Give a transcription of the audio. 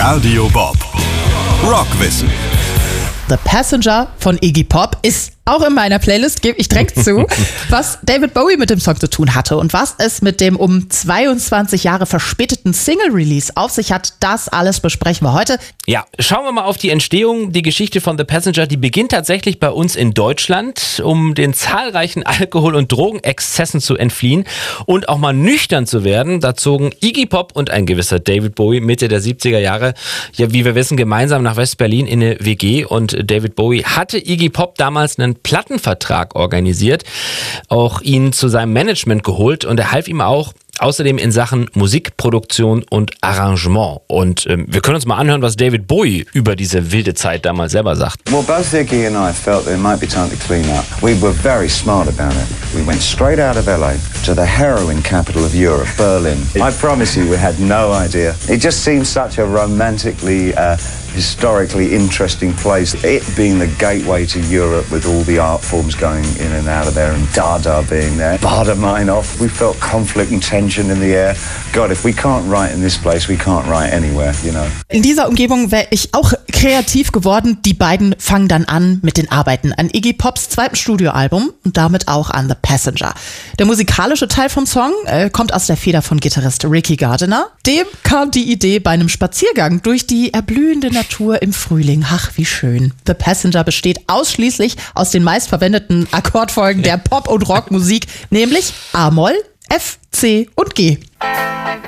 Radio Bob. Rockwissen. The Passenger von Iggy Pop ist auch in meiner Playlist, gebe ich direkt zu, was David Bowie mit dem Song zu tun hatte und was es mit dem um 22 Jahre verspäteten Single-Release auf sich hat, das alles besprechen wir heute. Ja, schauen wir mal auf die Entstehung. Die Geschichte von The Passenger, die beginnt tatsächlich bei uns in Deutschland, um den zahlreichen Alkohol- und Drogenexzessen zu entfliehen und auch mal nüchtern zu werden. Da zogen Iggy Pop und ein gewisser David Bowie Mitte der 70er Jahre, ja, wie wir wissen, gemeinsam nach West-Berlin in eine WG, und David Bowie hatte Iggy Pop damals einen Plattenvertrag organisiert, auch ihn zu seinem Management geholt, und er half ihm auch außerdem in Sachen Musikproduktion und Arrangement. Und wir können uns mal anhören, was David Bowie über diese wilde Zeit damals selber sagt. Well, both Iggy and I felt that it might be time to clean up. We were very smart about it. We went straight out of LA to the heroin capital of Europe, Berlin. I promise you, we had no idea. It just seemed such a romantically, historically interesting place. It being the gateway to Europe with all the art forms going in and out of there, and Dada being there, Baader-Meinhof. We felt conflict and tension in the air. God, if we can't write in this place, we can't write anywhere, you know. In dieser Umgebung wäre ich auch kreativ geworden. Die beiden fangen dann an mit den Arbeiten an Iggy Pops zweitem Studioalbum und damit auch an The Passenger. Der musikalische Teil vom Song kommt aus der Feder von Gitarrist Ricky Gardiner. Dem kam die Idee bei einem Spaziergang durch die erblühende Natur im Frühling. Ach, wie schön. The Passenger besteht ausschließlich aus den meistverwendeten Akkordfolgen der Pop- und Rockmusik, nämlich A-Moll, F, C und G.